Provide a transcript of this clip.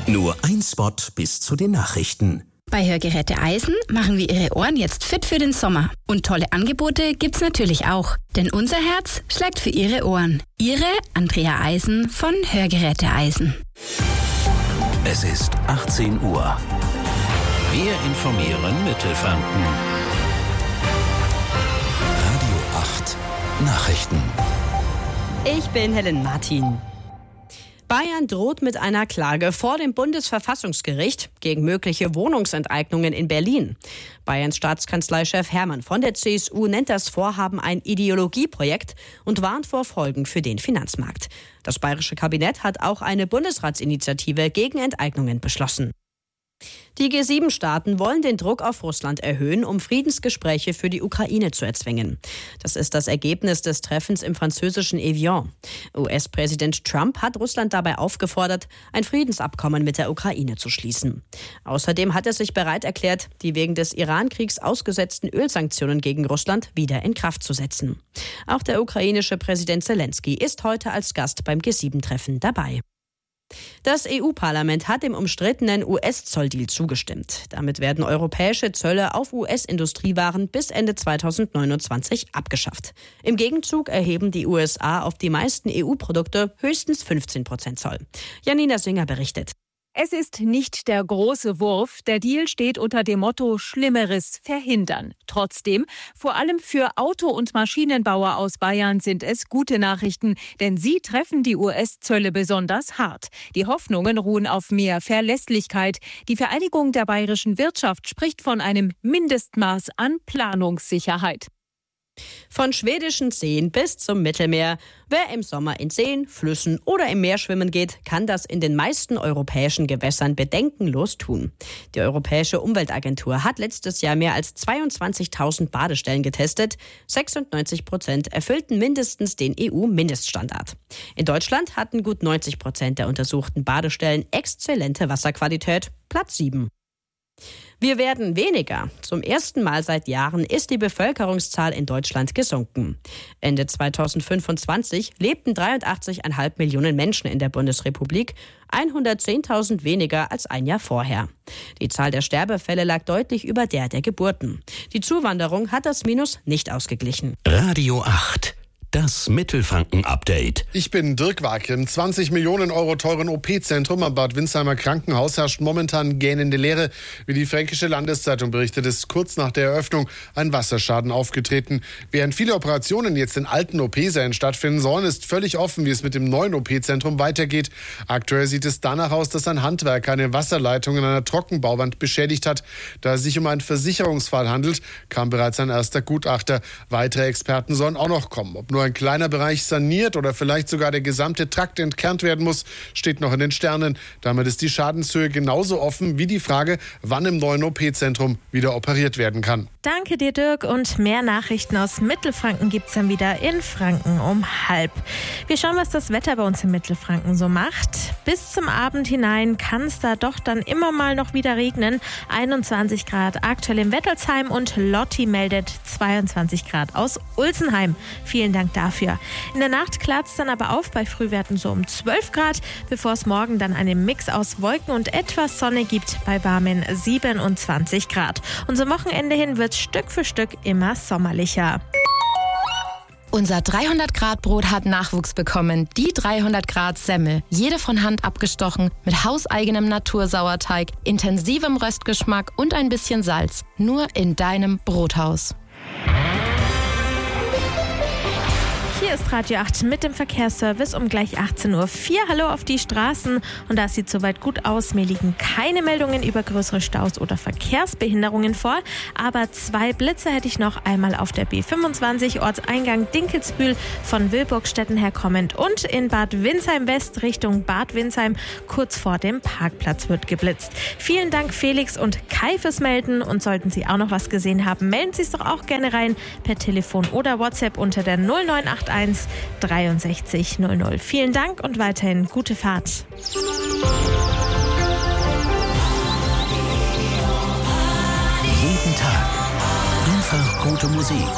Nur ein Spot bis zu den Nachrichten. Bei Hörgeräte Eisen machen wir Ihre Ohren jetzt fit für den Sommer. Und tolle Angebote gibt's natürlich auch. Denn unser Herz schlägt für Ihre Ohren. Ihre Andrea Eisen von Hörgeräte Eisen. Es ist 18 Uhr. Wir informieren Mittelfranken. Radio 8 Nachrichten. Ich bin Helen Martin. Bayern droht mit einer Klage vor dem Bundesverfassungsgericht gegen mögliche Wohnungsenteignungen in Berlin. Bayerns Staatskanzleichef Hermann von der CSU nennt das Vorhaben ein Ideologieprojekt und warnt vor Folgen für den Finanzmarkt. Das bayerische Kabinett hat auch eine Bundesratsinitiative gegen Enteignungen beschlossen. Die G7-Staaten wollen den Druck auf Russland erhöhen, um Friedensgespräche für die Ukraine zu erzwingen. Das ist das Ergebnis des Treffens im französischen Evian. US-Präsident Trump hat Russland dabei aufgefordert, ein Friedensabkommen mit der Ukraine zu schließen. Außerdem hat er sich bereit erklärt, die wegen des Iran-Kriegs ausgesetzten Ölsanktionen gegen Russland wieder in Kraft zu setzen. Auch der ukrainische Präsident Zelensky ist heute als Gast beim G7-Treffen dabei. Das EU-Parlament hat dem umstrittenen US-Zolldeal zugestimmt. Damit werden europäische Zölle auf US-Industriewaren bis Ende 2029 abgeschafft. Im Gegenzug erheben die USA auf die meisten EU-Produkte höchstens 15% Zoll. Janina Singer berichtet. Es ist nicht der große Wurf. Der Deal steht unter dem Motto Schlimmeres verhindern. Trotzdem, vor allem für Auto- und Maschinenbauer aus Bayern sind es gute Nachrichten, denn sie treffen die US-Zölle besonders hart. Die Hoffnungen ruhen auf mehr Verlässlichkeit. Die Vereinigung der bayerischen Wirtschaft spricht von einem Mindestmaß an Planungssicherheit. Von schwedischen Seen bis zum Mittelmeer. Wer im Sommer in Seen, Flüssen oder im Meer schwimmen geht, kann das in den meisten europäischen Gewässern bedenkenlos tun. Die Europäische Umweltagentur hat letztes Jahr mehr als 22.000 Badestellen getestet. 96% erfüllten mindestens den EU-Mindeststandard. In Deutschland hatten gut 90% der untersuchten Badestellen exzellente Wasserqualität, Platz 7. Wir werden weniger. Zum ersten Mal seit Jahren ist die Bevölkerungszahl in Deutschland gesunken. Ende 2025 lebten 83,5 Millionen Menschen in der Bundesrepublik, 110.000 weniger als ein Jahr vorher. Die Zahl der Sterbefälle lag deutlich über der Geburten. Die Zuwanderung hat das Minus nicht ausgeglichen. Radio 8. Das Mittelfranken-Update. Ich bin Dirk Wag. Im 20 Millionen Euro teuren OP-Zentrum am Bad Windsheimer Krankenhaus herrscht momentan gähnende Leere. Wie die Fränkische Landeszeitung berichtet, ist kurz nach der Eröffnung ein Wasserschaden aufgetreten. Während viele Operationen jetzt in alten OP-Sälen stattfinden sollen, ist völlig offen, wie es mit dem neuen OP-Zentrum weitergeht. Aktuell sieht es danach aus, dass ein Handwerker eine Wasserleitung in einer Trockenbauwand beschädigt hat. Da es sich um einen Versicherungsfall handelt, kam bereits ein erster Gutachter. Weitere Experten sollen auch noch kommen. Ob nur ein kleiner Bereich saniert oder vielleicht sogar der gesamte Trakt entkernt werden muss, steht noch in den Sternen. Damit ist die Schadenshöhe genauso offen wie die Frage, wann im neuen OP-Zentrum wieder operiert werden kann. Danke dir, Dirk. Und mehr Nachrichten aus Mittelfranken gibt's dann wieder in Franken um 12:30. Wir schauen, was das Wetter bei uns in Mittelfranken so macht. Bis zum Abend hinein kann es da doch dann immer mal noch wieder regnen. 21 Grad aktuell in Wettelsheim und Lotti meldet 22 Grad aus Ulsenheim. Vielen Dank dafür. In der Nacht klart es dann aber auf bei Frühwerten so um 12 Grad, bevor es morgen dann einen Mix aus Wolken und etwas Sonne gibt bei warmen 27 Grad. Und zum Wochenende hin wird es Stück für Stück immer sommerlicher. Unser 300-Grad-Brot hat Nachwuchs bekommen. Die 300-Grad-Semmel. Jede von Hand abgestochen, mit hauseigenem Natursauerteig, intensivem Röstgeschmack und ein bisschen Salz. Nur in deinem Brothaus. Hier ist Radio 8 mit dem Verkehrsservice um gleich 18:04 Uhr. Hallo auf die Straßen. Und das sieht soweit gut aus. Mir liegen keine Meldungen über größere Staus oder Verkehrsbehinderungen vor. Aber 2 Blitze hätte ich noch. Einmal auf der B25 Ortseingang Dinkelsbühl von Wilburgstetten her kommend. Und in Bad Windsheim West Richtung Bad Windsheim kurz vor dem Parkplatz wird geblitzt. Vielen Dank Felix und Kai fürs Melden. Und sollten Sie auch noch was gesehen haben, melden Sie es doch auch gerne rein per Telefon oder WhatsApp unter der 0981 63 00. Vielen Dank und weiterhin gute Fahrt. Jeden Tag einfach gute Musik.